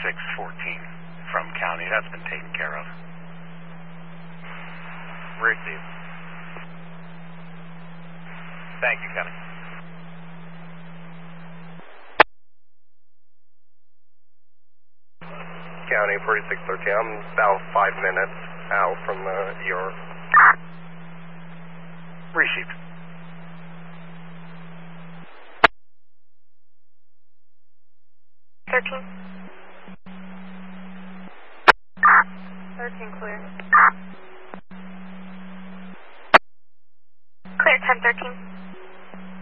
4614 from county. That's been taken care of. Received. Thank you, County. County 4613, I'm about 5 minutes out from the ER. Received. Thirteen clear. Clear 1013.